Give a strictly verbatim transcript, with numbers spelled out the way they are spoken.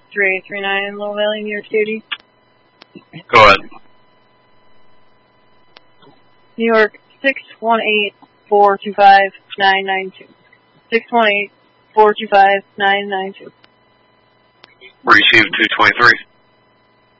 three eight three nine, Low Valley, New York City. Go ahead. New York, six one eight, four two five, nine nine two. six one eight, four two five, nine nine two. Received two twenty-three.